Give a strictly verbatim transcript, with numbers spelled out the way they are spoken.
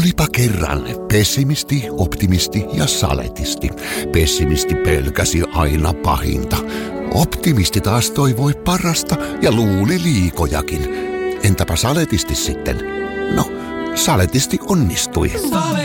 Olipa kerran pessimisti, optimisti ja saletisti. Pessimisti pelkäsi aina pahinta. Optimisti taas toivoi parasta ja luuli liikojakin. Entäpä saletisti sitten? No, saletisti onnistui.